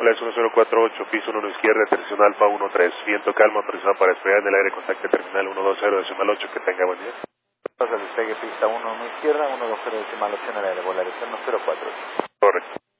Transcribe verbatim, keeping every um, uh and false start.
Hola, es uno cero cuatro ocho, piso uno izquierda, tercero Alfa uno tres. Viento calmo, autorizado para despegar en el aire, contacto terminal uno dos cero, decimal ocho, que tenga buen día. Despegue pista uno, izquierda, uno dos cero, decimal ocho en el aire, volación uno cero cuatro ocho. Correcto.